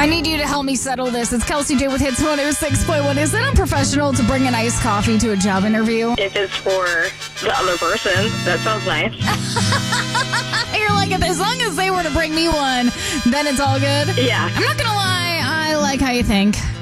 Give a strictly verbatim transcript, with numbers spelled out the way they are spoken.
I need you to help me settle this. It's Kelsey J with Hits one oh six point one. Is it unprofessional to bring an iced coffee to a job interview? If it's for the other person, that sounds nice. You're like, as long as they were to bring me one, then it's all good? Yeah. I'm not going to lie. I like how you think.